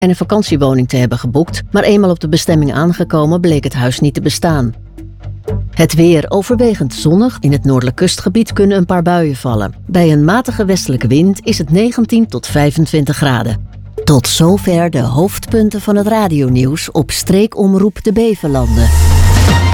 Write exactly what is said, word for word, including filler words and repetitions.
en een vakantiewoning te hebben geboekt, maar eenmaal op de bestemming aangekomen bleek het huis niet te bestaan. Het weer overwegend zonnig. In het noordelijk kustgebied kunnen een paar buien vallen. Bij een matige westelijke wind is het negentien tot vijfentwintig graden. Tot zover de hoofdpunten van het radionieuws op Streekomroep de Beverlanden.